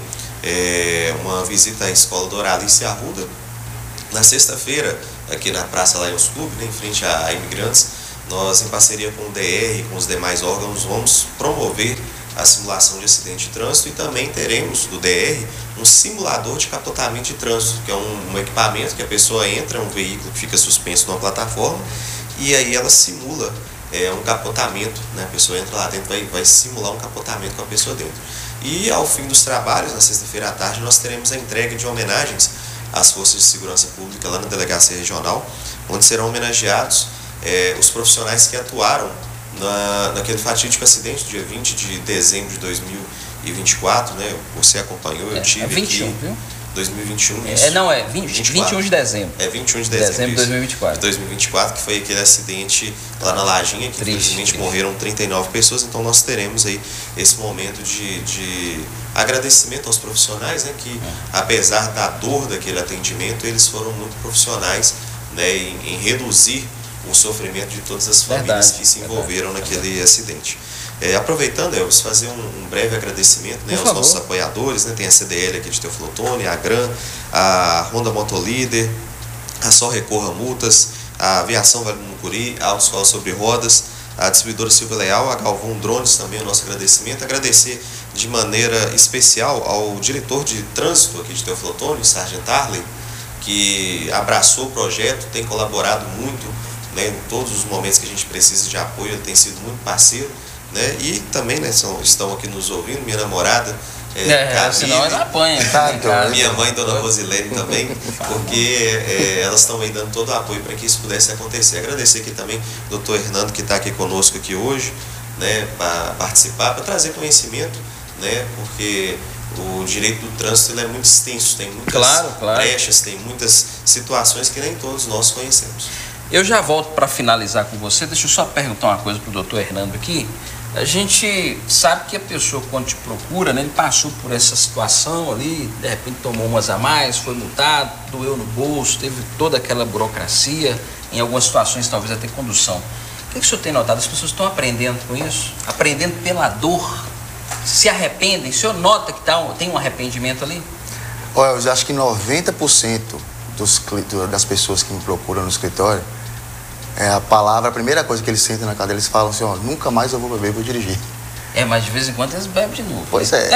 é, uma visita à escola Doralice Arruda. Na sexta-feira, aqui na Praça Lions Club, né, em frente a, a Imigrantes, nós, em parceria com o D R e com os demais órgãos, vamos promover a simulação de acidente de trânsito e também teremos do D R um simulador de capotamento de trânsito, que é um, um equipamento que a pessoa entra, um veículo que fica suspenso numa plataforma e aí ela simula é, um capotamento, né? A pessoa entra lá dentro, vai, vai simular um capotamento com a pessoa dentro. E ao fim dos trabalhos, na sexta-feira à tarde, nós teremos a entrega de homenagens às forças de segurança pública lá na Delegacia Regional, onde serão homenageados é, os profissionais que atuaram Na, naquele fatídico acidente, dia vinte de dezembro de dois mil e vinte e quatro, né? Você acompanhou, eu tive é vinte e um, aqui. viu? dois mil e vinte e um, é, não, é vinte, vinte e um de dezembro. É vinte e um de dezembro. Dezembro de dois mil e vinte e quatro. De dois mil e vinte e quatro, que foi aquele acidente lá na Lajinha, que triste, infelizmente triste. Morreram trinta e nove pessoas, então nós teremos aí esse momento de, de agradecimento aos profissionais, né? Que é. apesar da dor daquele atendimento, eles foram muito profissionais, né? em, em reduzir o sofrimento de todas as famílias verdade, que se envolveram verdade, naquele verdade. acidente. É, aproveitando, Elvis, fazer um, um breve agradecimento, né, aos favor. nossos apoiadores, né, tem a C D L aqui de Teoflotone, a Gran, a Honda Motolíder, a Só Recorra Multas, a Aviação Vale do Mucuri, a Autoescola Sobre Rodas, a distribuidora Silvia Leal, a Galvão Drones também o nosso agradecimento. Agradecer de maneira especial ao diretor de trânsito aqui de Teoflotone, Sargento Arley, que abraçou o projeto, tem colaborado muito, né, em todos os momentos que a gente precisa de apoio, ele tem sido muito parceiro, né, e também, né, são, estão aqui nos ouvindo, minha namorada, é, é Camille, senão ela apanha, tá, então, minha mãe, Dona Rosilene também, porque é, elas estão aí dando todo o apoio para que isso pudesse acontecer. Agradecer aqui também o doutor Hernando, que está aqui conosco aqui hoje, né, para participar, para trazer conhecimento, né, porque o direito do trânsito ele é muito extenso, tem muitas claro, claro. brechas, tem muitas situações que nem todos nós conhecemos. Eu já volto para finalizar com você. Deixa eu só perguntar uma coisa para o doutor Hernando aqui. A gente sabe que a pessoa, quando te procura, né, ele passou por essa situação ali, de repente tomou umas a mais, foi multado, doeu no bolso, teve toda aquela burocracia, em algumas situações talvez até condução. O que, que o senhor tem notado? As pessoas estão aprendendo com isso? Aprendendo pela dor? Se arrependem? O senhor nota que tá, tem um arrependimento ali? Olha, eu acho que noventa por cento dos, das pessoas que me procuram no escritório, é a palavra, a primeira coisa que eles sentem na cadeira, eles falam assim, ó, nunca mais eu vou beber, vou dirigir. É, mas de vez em quando eles bebem de novo. Pois é.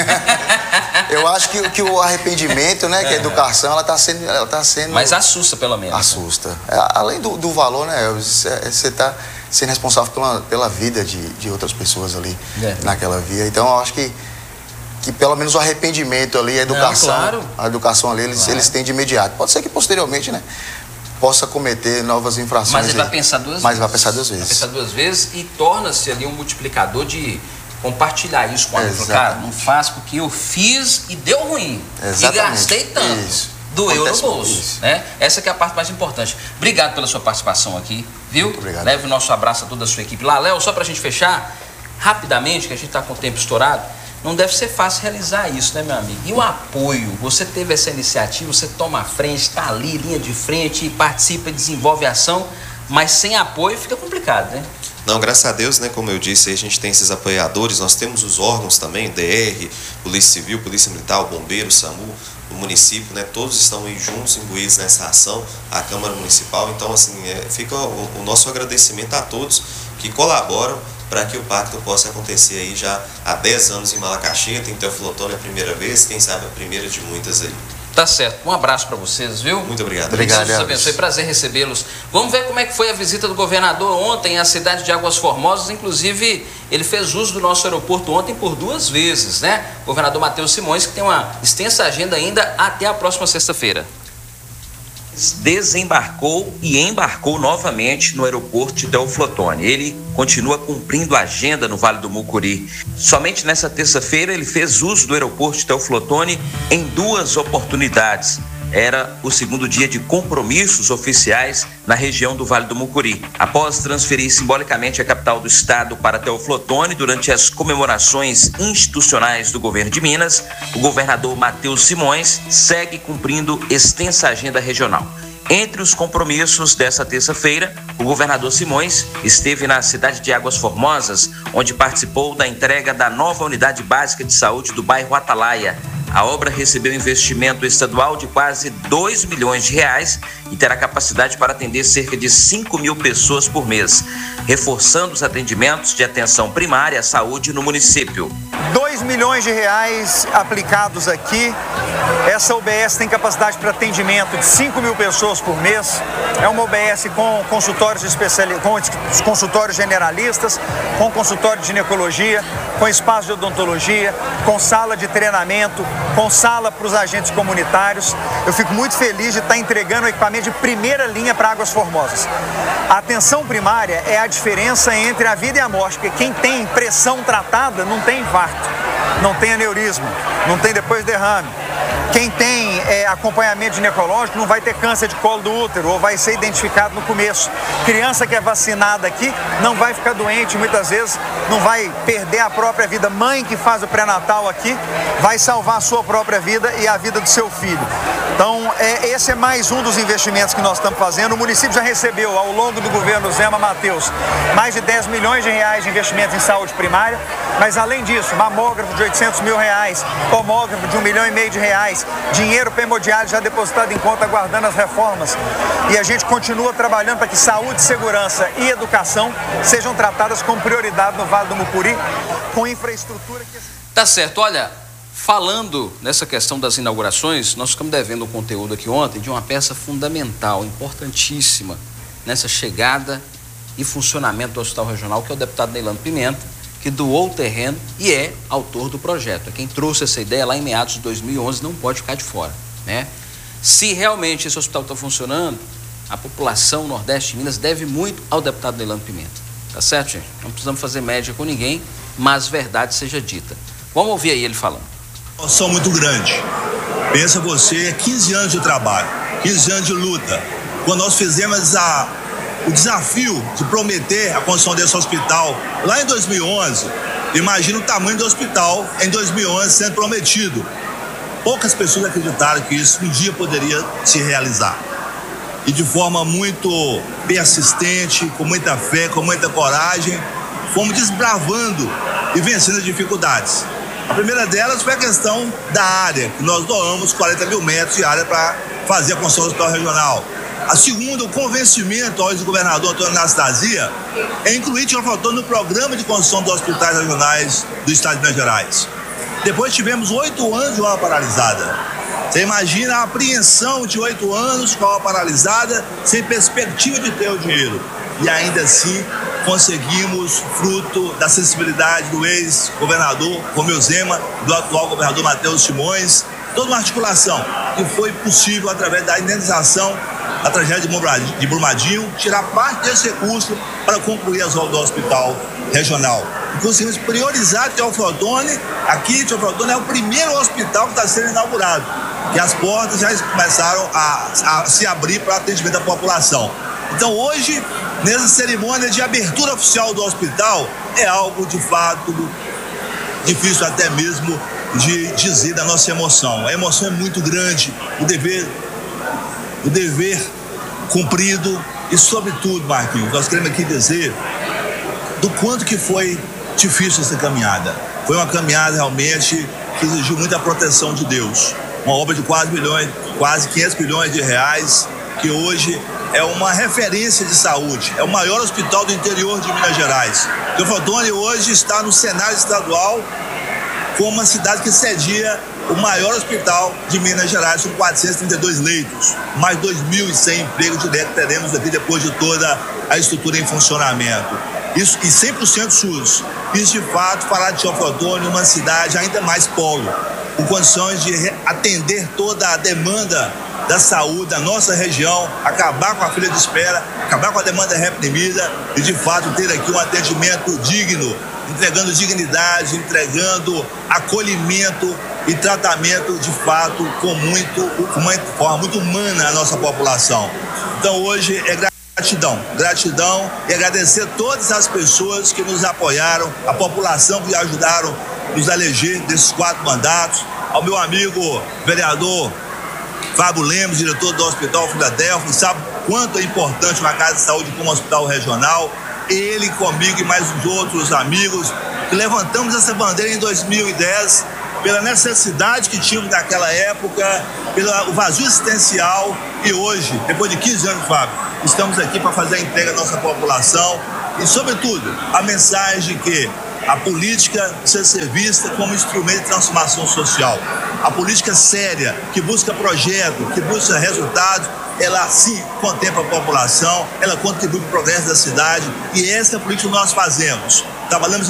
Eu acho que, que o arrependimento, né, que a educação, ela está sendo, ela tá sendo... Mas assusta, pelo menos. Assusta. É, além do, do valor, né, você está sendo responsável pela, pela vida de, de outras pessoas ali, é. naquela via. Então, eu acho que, que pelo menos o arrependimento ali, a educação, Não, claro. a educação ali, eles, claro. eles têm de imediato. Pode ser que posteriormente, né, possa cometer novas infrações. Mas ele vai pensar duas Mas vezes. vai pensar duas vezes. Vai pensar duas vezes e torna-se ali um multiplicador de compartilhar isso com a gente. Cara, não faz porque eu fiz e deu ruim. Exatamente. E gastei tanto. Isso. Doeu Acontece no bolso. Né? Essa que é a parte mais importante. Obrigado pela sua participação aqui, viu? Muito obrigado. Leve o nosso abraço a toda a sua equipe lá. Léo, só pra gente fechar, rapidamente, que a gente está com o tempo estourado, não deve ser fácil realizar isso, né, meu amigo? E o apoio? Você teve essa iniciativa, você toma a frente, está ali, linha de frente, participa, desenvolve ação, mas sem apoio fica complicado, né? Não, graças a Deus, né, como eu disse, a gente tem esses apoiadores, nós temos os órgãos também, D R, Polícia Civil, Polícia Militar, o Bombeiro, o SAMU, o município, né, todos estão aí juntos, imbuídos nessa ação, a Câmara Municipal, então, assim, é, fica o, o nosso agradecimento a todos que colaboram para que o pacto possa acontecer aí já há dez anos em Malacaxia. Tem Teoflotone a primeira vez, quem sabe a primeira de muitas aí. Tá certo. Um abraço para vocês, viu? Muito obrigado. Obrigado. Deus abençoe. Prazer recebê-los. Vamos ver como é que foi a visita do governador ontem à cidade de Águas Formosas. Inclusive, ele fez uso do nosso aeroporto ontem por duas vezes, né? O governador Matheus Simões, que tem uma extensa agenda ainda até a próxima sexta-feira. desembarcou e embarcou novamente no aeroporto de Teoflotone. Ele continua cumprindo a agenda no Vale do Mucuri. Somente nessa terça-feira ele fez uso do aeroporto de Teoflotone em duas oportunidades. Era o segundo dia de compromissos oficiais na região do Vale do Mucuri. Após transferir simbolicamente a capital do estado para Teoflotone durante as comemorações institucionais do governo de Minas, o governador Matheus Simões segue cumprindo extensa agenda regional. Entre os compromissos dessa terça-feira, o governador Simões esteve na cidade de Águas Formosas, onde participou da entrega da nova unidade básica de saúde do bairro Atalaia. A obra recebeu investimento estadual de quase dois milhões de reais e terá capacidade para atender cerca de cinco mil pessoas por mês, reforçando os atendimentos de atenção primária à saúde no município. dois milhões de reais aplicados aqui. Essa U B S tem capacidade para atendimento de cinco mil pessoas por mês. É uma U B S com consultórios especializados, com consultórios generalistas, com consultório de ginecologia, com espaço de odontologia, com sala de treinamento, com sala para os agentes comunitários. Eu fico muito feliz de estar entregando equipamento de primeira linha para Águas Formosas. A atenção primária é a diferença entre a vida e a morte, porque quem tem pressão tratada não tem infarto, não tem aneurisma, não tem depois derrame. Quem tem é, acompanhamento ginecológico não vai ter câncer de colo do útero ou vai ser identificado no começo. Criança que é vacinada aqui não vai ficar doente, muitas vezes não vai perder a própria vida. Mãe que faz o pré-natal aqui vai salvar a sua própria vida e a vida do seu filho. Então, é, esse é mais um dos investimentos que nós estamos fazendo. O município já recebeu, ao longo do governo Zema Matheus, mais de dez milhões de reais de investimentos em saúde primária, mas além disso, mamógrafo de oitocentos mil reais, tomógrafo de um milhão e meio de reais, dinheiro para hemodiálise já depositado em conta, aguardando as reformas. E a gente continua trabalhando para que saúde, segurança e educação sejam tratadas com prioridade no Vale do Mucuri, com infraestrutura que... Tá certo, olha, falando nessa questão das inaugurações, nós ficamos devendo um conteúdo aqui ontem de uma peça fundamental, importantíssima, nessa chegada e funcionamento do Hospital Regional, que é o deputado Neilando Pimenta, que doou o terreno e é autor do projeto. Quem trouxe essa ideia lá em meados de dois mil e onze não pode ficar de fora, né? Se realmente esse hospital está funcionando, a população nordeste de Minas deve muito ao deputado Neilando Pimenta. Tá certo, gente? Não precisamos fazer média com ninguém, mas verdade seja dita. Vamos ouvir aí ele falando. Uma emoção muito grande. Pensa você, quinze anos de trabalho, quinze anos de luta. Quando nós fizemos a o desafio de prometer a construção desse hospital lá em dois mil e onze, imagina o tamanho do hospital em dois mil e onze sendo prometido. Poucas pessoas acreditaram que isso um dia poderia se realizar. E de forma muito persistente, com muita fé, com muita coragem, fomos desbravando e vencendo as dificuldades. A primeira delas foi a questão da área, que nós doamos quarenta mil metros de área para fazer a construção do hospital regional. A segunda, o convencimento ao ex-governador Antônio Anastasia é incluir Teoflotone no programa de construção dos hospitais regionais do estado de Minas Gerais. Depois tivemos oito anos de obra paralisada. Você imagina a apreensão de oito anos com a obra paralisada, sem perspectiva de ter o dinheiro. E ainda assim, conseguimos, fruto da sensibilidade do ex-governador Romeu Zema, do atual governador Matheus Simões, toda uma articulação que foi possível através da indenização da tragédia de Brumadinho, tirar parte desse recurso para concluir as obras do hospital regional. E conseguimos priorizar Teoflotone. Aqui, Teoflotone é o primeiro hospital que está sendo inaugurado, que as portas já começaram a, a se abrir para atendimento da população. Então, hoje, nessa cerimônia de abertura oficial do hospital, é algo de fato difícil até mesmo de dizer da nossa emoção. A emoção é muito grande, o dever o dever cumprido e, sobretudo, Marquinhos, nós queremos aqui dizer do quanto que foi difícil essa caminhada. Foi uma caminhada realmente que exigiu muita proteção de Deus. Uma obra de quase, milhões, quase quinhentos milhões de reais, que hoje é uma referência de saúde, é o maior hospital do interior de Minas Gerais. Teoflotone hoje está no cenário estadual como uma cidade que cedia o maior hospital de Minas Gerais, com quatrocentos e trinta e dois leitos, mais dois mil e cem empregos diretos teremos aqui depois de toda a estrutura em funcionamento. Isso, e cem por cento SUS. Isso, de fato, fará de Teoflotone uma cidade ainda mais polo, com condições de atender toda a demanda da saúde da nossa região, acabar com a fila de espera, acabar com a demanda reprimida e, de fato, ter aqui um atendimento digno, entregando dignidade, entregando acolhimento e tratamento, de fato, com, muito, com uma forma muito humana à nossa população. Então, hoje é gratidão, gratidão e agradecer a todas as pessoas que nos apoiaram, a população que ajudaram nos eleger desses quatro mandatos, ao meu amigo vereador Fábio Lemos, diretor do Hospital Filadélfia, sabe quanto é importante uma casa de saúde como um hospital regional. Ele comigo e mais uns outros amigos que levantamos essa bandeira em dois mil e dez pela necessidade que tínhamos naquela época, pelo vazio existencial, e hoje, depois de quinze anos, Fábio, estamos aqui para fazer a entrega da nossa população e, sobretudo, a mensagem que a política precisa ser vista como instrumento de transformação social. A política séria, que busca projeto, que busca resultados, ela sim contempla a população, ela contribui para o progresso da cidade, e essa é a política que nós fazemos. Trabalhamos